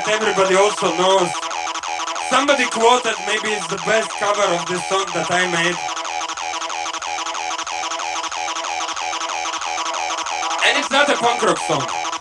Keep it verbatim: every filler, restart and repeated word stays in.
everybody also knows. Somebody quoted maybe it's the best cover of this song that I made. And it's not a punk rock song.